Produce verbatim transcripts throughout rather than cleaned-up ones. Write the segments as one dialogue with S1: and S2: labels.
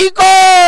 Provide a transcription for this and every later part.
S1: México!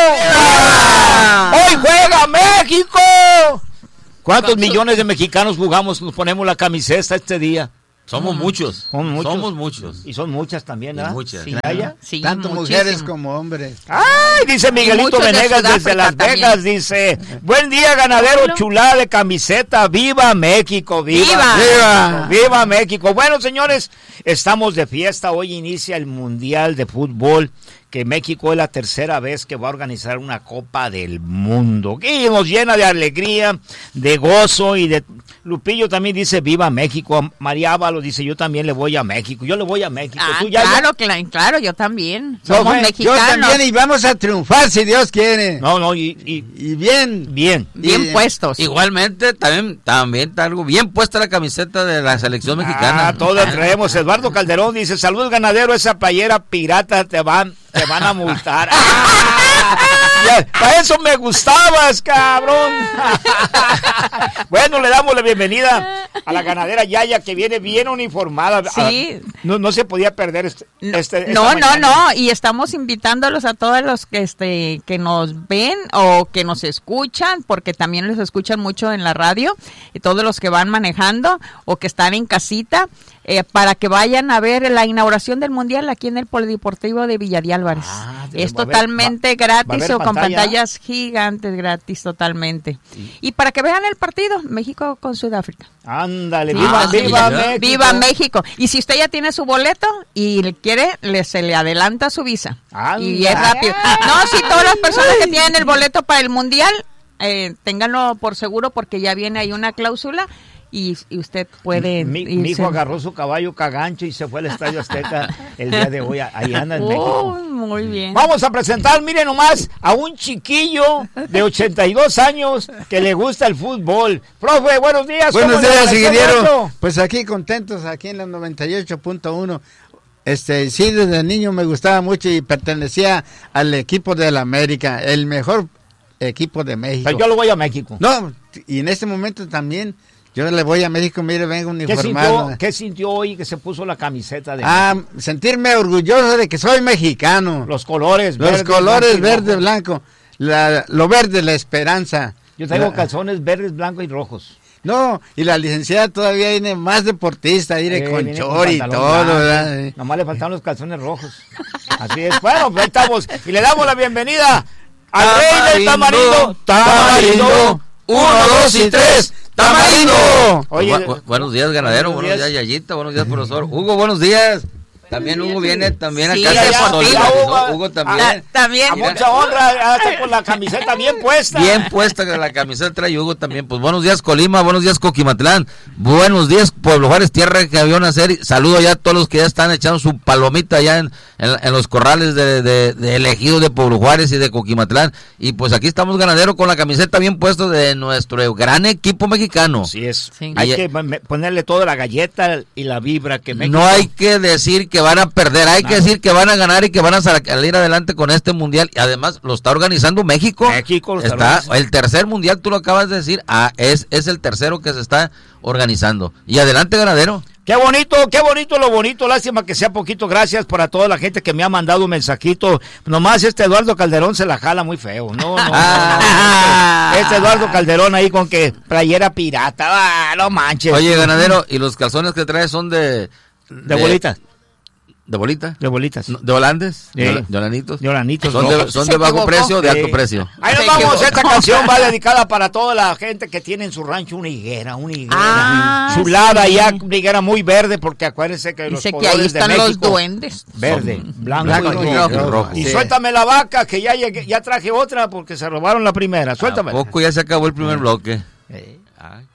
S1: ¡Hoy juega México! ¿Cuántos millones de mexicanos jugamos, nos ponemos la camiseta este día?
S2: Somos muchos.
S1: Son muchos.
S2: Somos muchos.
S1: Y son muchas también, ¿verdad?
S2: Y muchas.
S1: Sí, ¿ya?
S3: Sí,
S4: Tanto
S3: muchísimo.
S4: mujeres como hombres.
S1: Ay, dice Miguelito
S3: muchos de
S1: Venegas desde
S3: Sudáfrica
S1: Las
S3: también.
S1: Vegas, dice, buen día ganadero,
S3: Pablo.
S1: chulada de camiseta, viva México, viva,
S3: ¡Viva!
S1: viva, viva México. Bueno, señores, estamos de fiesta, hoy inicia el Mundial de Fútbol, que México es la tercera vez que va a organizar una Copa del Mundo, y nos llena de alegría, de gozo y de... Lupillo también dice, viva México. María Ábalos dice, yo también le voy a México, yo le voy a México.
S3: Ah,
S1: ¿Tú ya,
S3: claro, claro, claro, yo también.
S1: No,
S3: Somos
S1: fue- yo
S4: Yo
S3: mexicanos.
S4: también, y vamos a triunfar si Dios quiere.
S1: No, no, y, y
S4: Y bien.
S1: bien.
S3: Bien
S4: Y-
S3: puestos.
S2: Igualmente, también, también está algo bien puesta la camiseta de la selección mexicana.
S1: Ah, todos traemos. Eduardo Calderón dice, salud ganadero, esa playera pirata te van, te van a multar. Ah, ya, para eso me gustabas, cabrón. Bueno, le damos la bienvenida a la ganadera Yaya, que viene bien uniformada.
S3: Sí.
S1: Ah, no, no se podía perder este,
S3: No,
S1: este esta
S3: no, no,
S1: mañana.
S3: no, y estamos invitándolos a todos los que este que nos ven o que nos escuchan, porque también les escuchan mucho en la radio, y todos los que van manejando o que están en casita, eh, para que vayan a ver la inauguración del Mundial aquí en el Polideportivo de Villa de Álvarez.
S1: Ah,
S3: es
S1: va a haber-
S3: totalmente
S1: va-
S3: gratis
S1: va a haber
S3: o con
S1: pantalla.
S3: pantallas gigantes gratis totalmente. Y para que vean el partido, México con Sudáfrica.
S1: Ándale,
S3: Sí,
S1: viva,
S3: sí,
S1: viva
S2: sí.
S1: México.
S3: Viva México. Y si usted ya tiene su boleto y le quiere, le, se le adelanta su visa.
S1: Anda.
S3: Y es rápido. No, si todas las personas que tienen el boleto para el Mundial, eh, ténganlo por seguro porque ya viene ahí una cláusula y, y usted puede
S1: Mi,
S3: irse.
S1: mi hijo agarró su caballo cagancho y se fue al Estadio Azteca el día de hoy. Ahí anda en
S3: Oh,
S1: México.
S3: muy bien.
S1: Vamos a presentar, miren nomás, a un chiquillo de ochenta y dos años que le gusta el fútbol. Profe, buenos días. ¿cómo
S4: Buenos
S1: le
S4: días,
S1: amaneció,
S4: ingeniero.
S1: maestro?
S4: Pues aquí contentos, aquí en la noventa y ocho punto uno. Este, sí, desde niño me gustaba mucho y pertenecía al equipo de la América, el mejor equipo de México.
S1: Pero yo lo voy a México.
S4: No, y en este momento también, yo le voy a México, mire, vengo
S1: ¿Qué
S4: uniformado.
S1: sintió, ¿Qué sintió hoy que se puso la camiseta de
S4: Ah,
S1: México?
S4: sentirme orgulloso de que soy mexicano.
S1: Los colores,
S4: Los
S1: verde,
S4: colores
S1: blanco y
S4: verde,
S1: rojo.
S4: blanco, la, lo verde, la esperanza.
S1: Yo traigo
S4: La-
S1: calzones verdes, blancos y rojos.
S4: No, y la licenciada todavía viene más deportista, viene
S1: Eh,
S4: con
S1: viene
S4: chor y
S1: pantalón
S4: todo,
S1: blanco.
S4: ¿verdad? Sí.
S1: Nomás le faltaban los calzones rojos. Así es. Bueno, pues ahí estamos. Y le damos la bienvenida al rey del tamarindo. Tamarindo.
S2: Uno, dos y tres. ¡Tamarindo!
S1: Oye,
S2: Bu- bu- buenos días, ganadero.
S1: buenos
S2: Buenos días,
S1: días.
S2: Yayita. Buenos días, profesor. Hugo, buenos días. También Hugo viene también
S3: Sí,
S2: acá.
S3: ya,
S2: se
S3: ya,
S2: solidarizó.
S1: ya,
S2: Hugo
S1: ah,
S2: también.
S3: Ta- también.
S1: A mucha honra, ya está con la camiseta bien puesta.
S2: Bien puesta la camiseta trae Hugo también. Pues buenos días Colima, buenos días Coquimatlán, buenos días Pueblo Juárez, tierra que vio nacer. Saludo ya a todos los que ya están echando su palomita ya en, en, en los corrales de, de, de elegidos de Pueblo Juárez y de Coquimatlán. Y pues aquí estamos ganadero con la camiseta bien puesta de nuestro gran equipo mexicano.
S1: Así es.
S3: Sí.
S1: Hay
S2: Ayer-
S1: que me- ponerle toda la galleta y la vibra que México.
S2: No hay que decir que van a perder, hay que decir que van a ganar y que van a salir adelante con este mundial. Y además lo está organizando México.
S1: México lo está
S2: está
S1: organizando.
S2: el tercer mundial, tú lo acabas de decir, ah, es, es el tercero que se está organizando. Y adelante, ganadero.
S1: Qué bonito, qué bonito lo bonito, lástima que sea poquito, gracias para toda la gente que me ha mandado un mensajito, nomás este Eduardo Calderón se la jala muy feo, no, no, no, no, no. Este Eduardo Calderón ahí con que playera pirata, ah, no manches.
S2: Oye, ganadero, ¿y los calzones que traes son de...
S1: de bolitas,
S2: ¿De bolita?
S1: de bolitas,
S2: No, ¿De holandes?
S1: Sí.
S2: ¿De, de holanitos?
S1: de oranitos
S2: ¿Son de,
S1: rojos.
S2: son
S3: Se
S2: de bajo
S3: equivocó.
S2: precio o de alto
S1: Sí.
S2: precio?
S1: Ahí nos
S3: Se
S1: vamos,
S3: equivocó.
S1: esta canción va dedicada para toda la gente que tiene en su rancho una higuera, una higuera
S3: Ah,
S1: chulada,
S3: sí.
S1: ya una higuera muy verde, porque acuérdense que los
S3: Dice que ahí
S1: colores de
S3: están los
S1: México,
S3: duendes.
S1: verde,
S2: Son
S1: blanco,
S4: blanco
S1: y
S4: y
S1: rojo.
S2: rojo.
S1: Y
S4: Sí.
S1: suéltame la vaca, que ya llegué, ya traje otra porque se robaron la primera. Suéltame.
S2: ¿A poco ya se acabó el primer bloque?
S1: Eh.
S2: Ay,